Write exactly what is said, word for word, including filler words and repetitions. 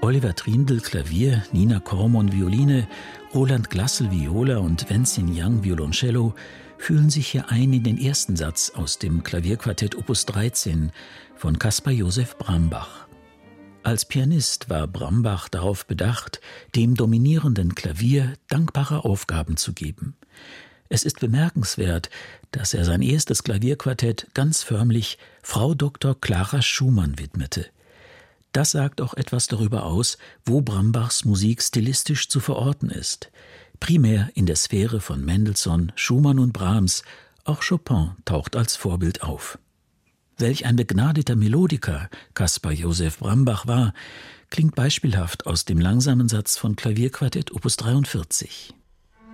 Oliver Trindl Klavier, Nina Kormon Violine, Roland Glassel Viola und Wenzin Yang Violoncello fühlen sich hier ein in den ersten Satz aus dem Klavierquartett Opus dreizehn von Caspar Josef Brambach. Als Pianist war Brambach darauf bedacht, dem dominierenden Klavier dankbare Aufgaben zu geben. Es ist bemerkenswert, dass er sein erstes Klavierquartett ganz förmlich Frau Doktor Clara Schumann widmete. Das sagt auch etwas darüber aus, wo Brambachs Musik stilistisch zu verorten ist. Primär in der Sphäre von Mendelssohn, Schumann und Brahms, auch Chopin taucht als Vorbild auf. Welch ein begnadeter Melodiker Caspar Josef Brambach war, klingt beispielhaft aus dem langsamen Satz von Klavierquartett Opus dreiundvierzig.